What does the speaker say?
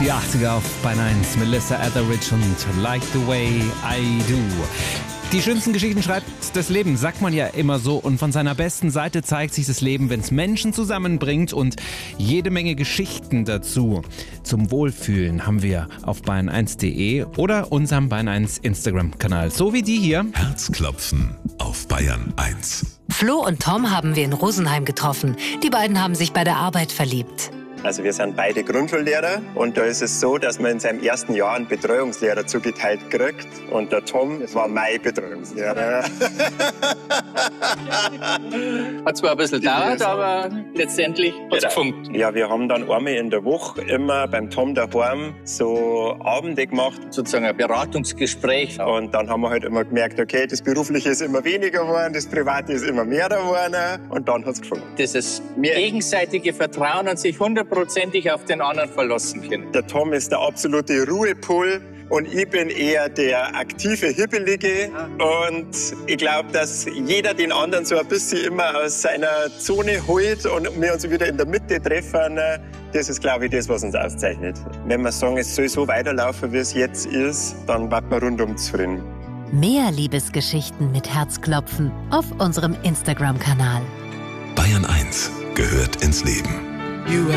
Die 80er auf Bayern 1, Melissa Etheridge und Like the Way I Do. Die schönsten Geschichten schreibt das Leben, sagt man ja immer so. Und von seiner besten Seite zeigt sich das Leben, wenn es Menschen zusammenbringt, und jede Menge Geschichten dazu. Zum Wohlfühlen haben wir auf bayern1.de oder unserem Bayern 1 Instagram-Kanal. So wie die hier. Herzklopfen auf Bayern 1. Flo und Tom haben wir in Rosenheim getroffen. Die beiden haben sich bei der Arbeit verliebt. Also wir sind beide Grundschullehrer und da ist es so, dass man in seinem ersten Jahr einen Betreuungslehrer zugeteilt kriegt und der Tom war mein Betreuungslehrer. Hat zwar ein bisschen gedauert, aber letztendlich hat es gefunkt. Ja, wir haben dann einmal in der Woche immer beim Tom daheim so Abende gemacht. Sozusagen ein Beratungsgespräch. Und dann haben wir halt immer gemerkt, okay, das Berufliche ist immer weniger geworden, das Private ist immer mehr geworden und dann hat es gefunkt. Dieses gegenseitige Vertrauen und sich 100% auf den anderen verlassen können. Der Tom ist der absolute Ruhepol und ich bin eher der aktive Hibbelige. Und ich glaube, dass jeder den anderen so ein bisschen immer aus seiner Zone holt und wir uns wieder in der Mitte treffen. Das ist, glaube ich, das, was uns auszeichnet. Wenn wir sagen, es soll so weiterlaufen, wie es jetzt ist, dann wird man rundum zufrieden. Mehr Liebesgeschichten mit Herzklopfen auf unserem Instagram-Kanal. Bayern 1 gehört ins Leben.